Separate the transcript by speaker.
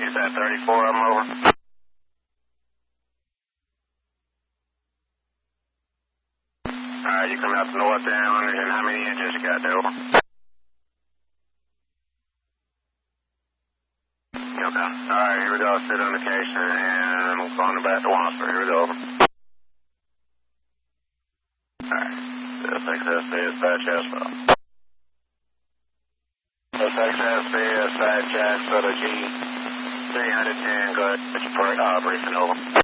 Speaker 1: Is that 34? I'm over. Alright, you come out to north down, and how many inches you got there? Over. Okay. Alright, here we go. Sit on the case, and I'm going back to Wasper. Here we go. Over. Alright. SXSB is Dispatch Asphalt. SXSB is Dispatch Jack, G 310, go ahead. Briefing over.